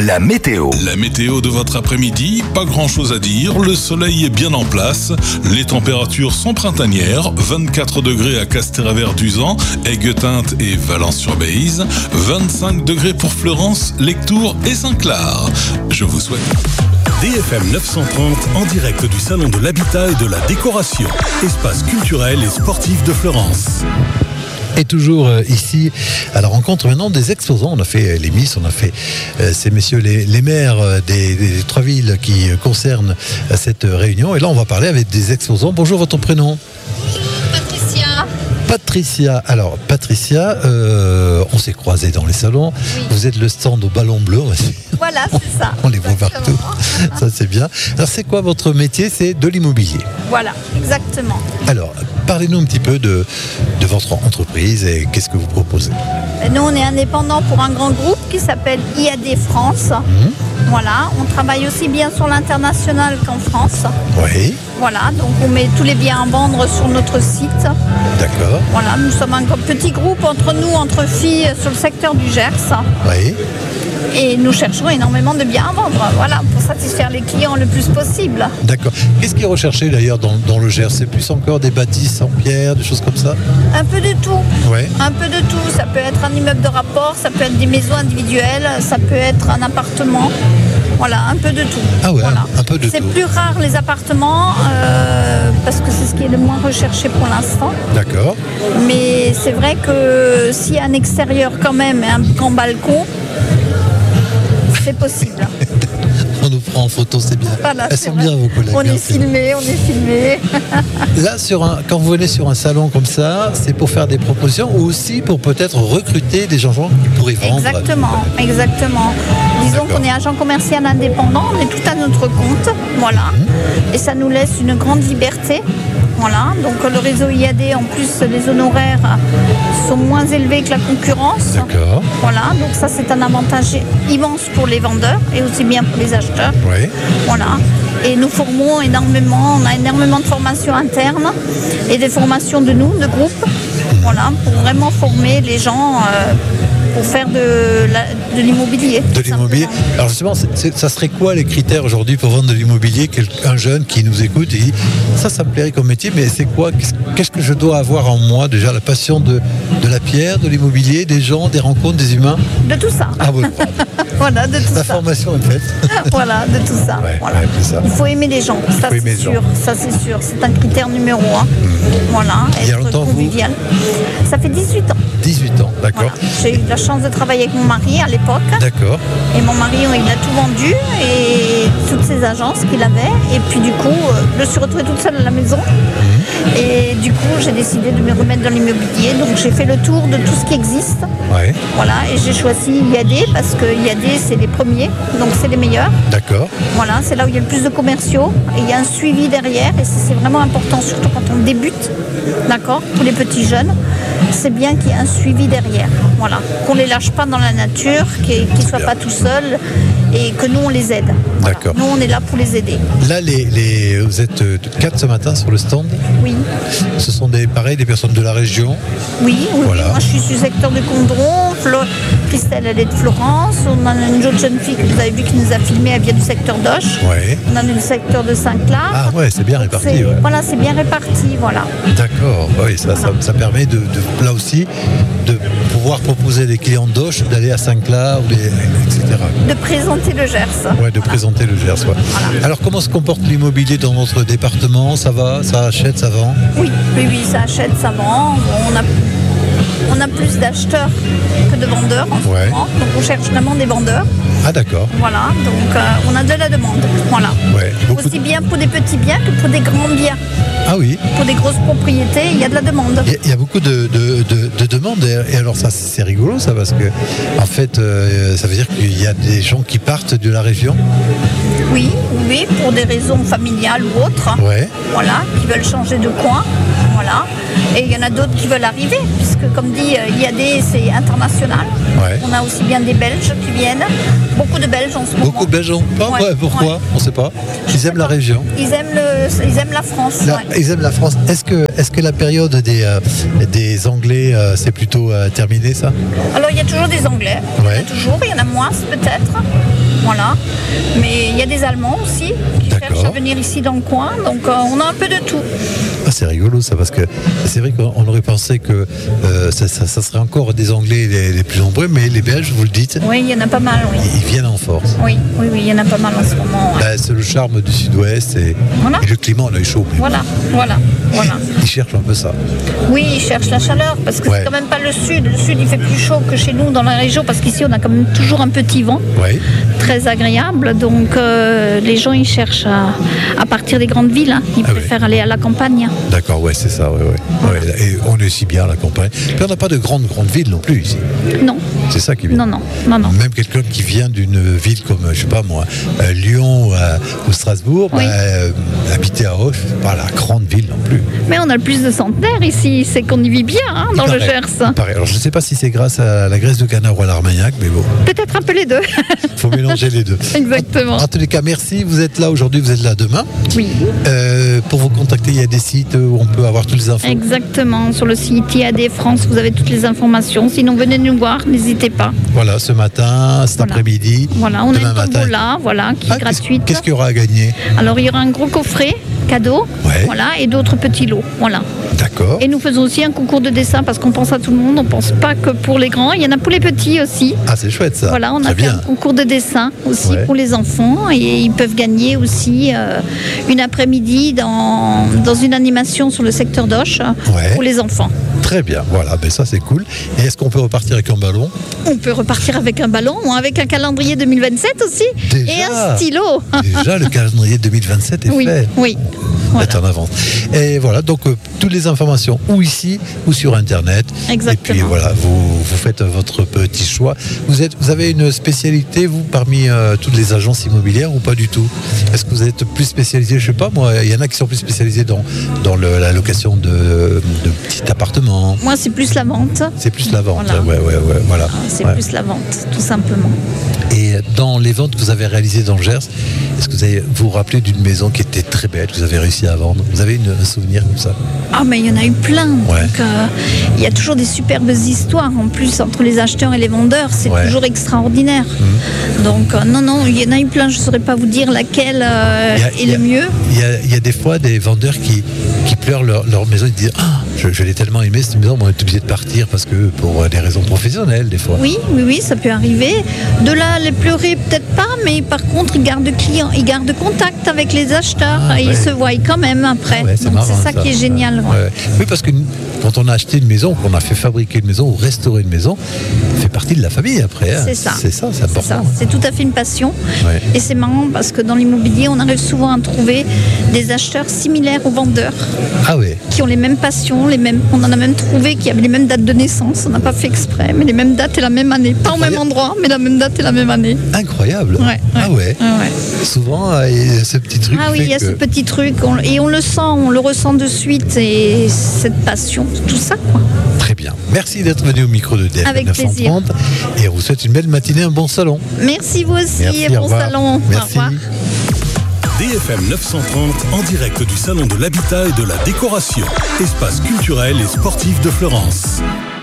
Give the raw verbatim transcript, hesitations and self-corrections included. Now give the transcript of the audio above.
la météo. La météo de votre après-midi, pas grand-chose à dire. Le soleil est bien en place. Les températures sont printanières. vingt-quatre degrés à Castéraverduzan, Aigues-Teintes et Valence-sur-Béise. vingt-cinq degrés pour Fleurance, Lectoure et Saint-Clar. Je vous souhaite... D F M neuf cent trente en direct du Salon de l'Habitat et de la Décoration. Espace culturel et sportif de Florence. Et toujours euh, ici à la rencontre maintenant des exposants. On a fait les Miss, on a fait euh, ces messieurs les, les maires euh, des, des trois villes qui euh, concernent euh, cette réunion. Et là on va parler avec des exposants. Bonjour, votre prénom? Patricia. Patricia. Alors Patricia, euh, on s'est croisés dans les salons. Oui. Vous êtes le stand au ballon bleu. Voilà, c'est ça. On les voit partout. Ça c'est bien. Alors c'est quoi votre métier? C'est de l'immobilier. Voilà, exactement. Alors parlez-nous un petit peu de, de votre entreprise et qu'est-ce que vous proposez? Nous, on est indépendant pour un grand groupe qui s'appelle I A D France. Mmh. Voilà, on travaille aussi bien sur l'international qu'en France. Oui. Voilà, donc on met tous les biens à vendre sur notre site. D'accord. Voilà, nous sommes un petit groupe entre nous, entre filles, sur le secteur du Gers. Oui. Et nous cherchons énormément de biens à vendre, voilà, pour satisfaire les clients le plus possible. D'accord. Qu'est-ce qui est recherché d'ailleurs dans, dans le Gers? C'est plus encore des bâtisses en pierre, des choses comme ça? Un peu de tout. Ouais. Un peu de tout. Ça peut être un immeuble de rapport, ça peut être des maisons individuelles, ça peut être un appartement. Voilà, un peu de tout. Ah ouais, voilà. un peu de c'est tout. C'est plus rare les appartements euh, parce que c'est ce qui est le moins recherché pour l'instant. D'accord. Mais c'est vrai que s'il y a un extérieur quand même et un grand balcon, c'est possible. On nous prend en photo, c'est bien. Voilà, Elles c'est sont vrai. bien vos collègues. On hein, est filmé, on est filmé. Là, sur un, quand vous venez sur un salon comme ça, c'est pour faire des propositions ou aussi pour peut-être recruter des gens qui pourraient vendre. Exactement, exactement. Disons D'accord. qu'on est agent commercial indépendant, on est tout à notre compte, voilà. Mmh. Et ça nous laisse une grande liberté. Voilà, donc le réseau I A D, en plus, les honoraires sont moins élevés que la concurrence. D'accord. Voilà, donc ça c'est un avantage immense pour les vendeurs et aussi bien pour les acheteurs. Oui. Voilà. Et nous formons énormément, on a énormément de formations internes et des formations de nous, de groupe. Voilà, pour vraiment former les gens euh, pour faire de, la, de l'immobilier. De l'immobilier. Alors justement, c'est, c'est, ça serait quoi les critères aujourd'hui pour vendre de l'immobilier? Un jeune qui nous écoute et dit ça, ça me plairait comme métier, mais c'est quoi? Qu'est-ce, qu'est-ce que je dois avoir en moi? Déjà, la passion de, de la pierre, de l'immobilier, des gens, des rencontres, des humains? De tout ça. Ah oui. Voilà, de tout la ça. La formation est faite. Voilà, de tout ça. Ouais, voilà. ouais, c'est ça. Il faut aimer les gens, ça c'est sûr. Gens. Ça c'est sûr. C'est un critère numéro un. Mmh. Voilà. Il y a longtemps, convivial. Vous Ça fait dix-huit ans. dix-huit ans, d'accord. Voilà. J'ai eu la chance de travailler avec mon mari à l'époque. D'accord. Et mon mari, il a tout vendu et toutes ses agences qu'il avait. Et puis du coup, je me suis retrouvée toute seule à la maison. Mmh. Et du coup, j'ai décidé de me remettre dans l'immobilier. Donc j'ai fait le tour de tout ce qui existe. Ouais. Voilà. Et j'ai choisi I A D parce que I A D, c'est les premiers. Donc c'est les meilleurs. D'accord. Voilà, c'est là où il y a le plus de commerciaux. Et il y a un suivi derrière. Et c'est vraiment important, surtout quand on débute. D'accord, pour les petits jeunes, c'est bien qu'il y ait un suivi derrière. Voilà, qu'on ne les lâche pas dans la nature, qu'ils ne soient pas tout seuls et que nous on les aide. Voilà. D'accord. Nous on est là pour les aider. Là, les, les, vous êtes quatre ce matin sur le stand. Oui. Ce sont des pareils, des personnes de la région. Oui, oui, voilà. oui. Moi je suis du secteur de Condron. Flo... Christelle elle est de Florence. On a une autre jeune fille que vous avez vu qui nous a filmé, elle vient du secteur d'Auch. Ouais. On a du secteur de Saint-Clar. Ah ouais, c'est bien réparti. C'est... Ouais. Voilà, c'est bien réparti, voilà. D'accord, oui, ça, ça, ça permet de, de, là aussi de pouvoir proposer des clients d'Auch d'aller à Saint-Clar, et cetera. De présenter le Gers. Ouais, de voilà. présenter le Gers, ouais. Voilà. Alors comment se comporte l'immobilier dans notre département? Ça va? Ça achète, ça vend? Oui, oui, oui, ça achète, ça vend. On a, on a plus d'acheteurs que de vendeurs en ouais. ce moment. Donc on cherche vraiment des vendeurs. Ah d'accord. Voilà, donc euh, on a de la demande. Voilà. Ouais, aussi bien pour des petits biens que pour des grands biens. Ah oui. Pour des grosses propriétés, il y a de la demande. Il y a, il y a beaucoup de, de, de, de demandes. Et alors ça, c'est rigolo ça, parce que en fait, euh, ça veut dire qu'il y a des gens qui partent de la région. Oui, oui, pour des raisons familiales ou autres. Ouais. Voilà, qui veulent changer de coin. Voilà. Et il y en a d'autres qui veulent arriver, puisque comme dit, I A D, c'est international. Ouais. On a aussi bien des Belges qui viennent. Beaucoup de Belges en ce moment. Beaucoup de Belges, pas ouais. ouais, pourquoi ouais. On ne sait pas. Ils aiment la région. Ils aiment, le, ils aiment la France. La, ouais. Ils aiment la France. Est-ce que, est-ce que la période des, euh, des Anglais, euh, c'est plutôt euh, terminé ça? Alors il y a toujours des Anglais. Ouais. Il y en a toujours, il y en a moins peut-être. voilà. Mais il y a des Allemands aussi qui D'accord. cherchent à venir ici dans le coin. Donc euh, on a un peu de tout. Ah, c'est rigolo ça, parce que c'est vrai qu'on aurait pensé que euh, ça, ça- ça serait encore des Anglais les, les plus nombreux, mais les Belges, vous le dites, Oui, il y en a pas mal, oui. ils viennent en force. Oui, oui, oui, il y en a pas mal en ce moment. ouais. Bah, c'est le charme du sud-ouest et, Voilà. et le climat, on a eu chaud. mais Voilà, voilà, voilà. Ils cherchent un peu ça. Oui, ils cherchent la chaleur parce que Ouais. c'est quand même pas le sud. Le sud, il fait plus chaud que chez nous dans la région parce qu'ici, on a quand même toujours un petit vent Oui. très agréable. Donc, euh, les gens, ils cherchent à, à partir des grandes villes. hein. Ils Ah oui. préfèrent aller à la campagne. D'accord, ouais, c'est ça, ouais, ouais. Ouais, et on est si bien à la campagne. Puis on n'a pas de grandes, grandes villes non plus ici. Non, C'est ça qui est bien. non, non, non, non. Même quelqu'un qui vient d'une ville comme, je sais pas moi, euh, Lyon euh, ou Strasbourg, Oui. bah, euh, habiter à Auch, c'est pas la grande ville non plus. Mais on a le plus de centenaires ici. C'est qu'on y vit bien hein, dans Il le paraît, Gers. il paraît. Alors je ne sais pas si c'est grâce à la graisse de canard ou à l'armagnac, mais bon, Peut-être un peu les deux. il faut mélanger les deux. Exactement. En tous les cas, merci. Vous êtes là aujourd'hui, vous êtes là demain. Oui, Euh, pour vous contacter, il y a des sites où on peut avoir toutes les infos. exactement. Sur le site I A D France, vous avez toutes les informations. Sinon, venez nous voir, n'hésitez pas. Voilà, ce matin, cet Voilà. après-midi. Voilà, on a demain une matin. tombola, voilà, qui Ah, est qu'est-ce- gratuite. Qu'est-ce qu'il y aura à gagner? Alors, il y aura un gros coffret cadeau, Ouais. voilà, et d'autres petits lots, voilà. D'accord. Et nous faisons aussi un concours de dessin parce qu'on pense à tout le monde, on pense pas que pour les grands, il y en a pour les petits aussi. Ah, c'est chouette ça. Voilà, on Très a fait bien. un concours de dessin aussi Ouais. pour les enfants et ils peuvent gagner aussi euh, une après-midi dans, dans une animation sur le secteur d'Auch Ouais. pour les enfants. Très bien, voilà, ben ça c'est cool. Et est-ce qu'on peut repartir avec un ballon? On peut repartir avec un ballon, ou avec un calendrier deux mille vingt-sept aussi Déjà et un stylo. Déjà, le calendrier deux mille vingt-sept est Oui, fait. oui. Voilà. Est en avance. Et voilà, donc euh, toutes les informations, ou ici, ou sur Internet. Exactement. Et puis voilà, vous, vous faites votre petit choix. Vous, êtes, vous avez une spécialité, vous, parmi euh, toutes les agences immobilières, ou pas du tout? Est-ce que vous êtes plus spécialisé? Je sais pas, moi, il y en a qui sont plus spécialisés dans, dans le- la location de, de petits appartements. Moi, c'est plus la vente. C'est plus la vente. Voilà. Ouais, ouais, ouais, voilà. C'est Ouais. plus la vente, tout simplement. Et dans les ventes que vous avez réalisées dans le Gers, est-ce que vous avez, vous vous rappelez d'une maison qui était très belle, que vous avez réussi à vendre? Vous avez une, un souvenir comme ça? Ah, mais il y en a eu plein. Ouais. Donc, euh, il y a toujours des superbes histoires. En plus, entre les acheteurs et les vendeurs, c'est Ouais. toujours extraordinaire. Donc, euh, non, non, il y en a eu plein. Je ne saurais pas vous dire laquelle euh, Il y a- est il y a- le mieux. Il y a, il y a des fois des vendeurs qui, qui pleurent leur, leur maison. Ils disent ah, je, je l'ai tellement aimé cette maison, mais on est obligé de partir parce que pour des raisons professionnelles, des fois. Oui, oui, oui, ça peut arriver. De là, les pleurer, peut-être pas, mais par contre, ils gardent client, ils gardent contact avec les acheteurs Ah, et ouais. ils se voient quand même après. Ah ouais, c'est Donc, marrant, c'est ça, qui est génial. ouais. Ouais. Oui, parce que quand on a acheté une maison, qu'on a fait fabriquer une maison ou restaurer une maison, ça fait partie de la famille après. hein. C'est ça. C'est ça, c'est C'est important. ça, c'est tout à fait une passion. Ouais. Et c'est marrant parce que dans l'immobilier, on arrive souvent à trouver des acheteurs similaires aux vendeurs Ah ouais. qui ont les mêmes passions, les mêmes. On en a même trouvé qui avaient les mêmes dates de naissance. On n'a pas fait exprès, mais les mêmes dates et la même année. Pas au même Incroyable. endroit, mais la même date et la même année. Incroyable. Ouais, Ah ouais. ouais, ouais. Souvent, euh, il y a ce petit truc. Ah oui, fait il y a que- ce petit truc on- et on le sent, on le ressent de suite et cette passion, tout ça quoi. Très bien. Merci d'être venu au micro de D F M Avec neuf cent trente. Et on vous souhaite une belle matinée, un bon salon. Merci vous aussi Merci, et au bon revoir. salon. Au Merci. revoir. D F M neuf cent trente en direct du Salon de l'Habitat et de la Décoration. Espace culturel et sportif de Florence.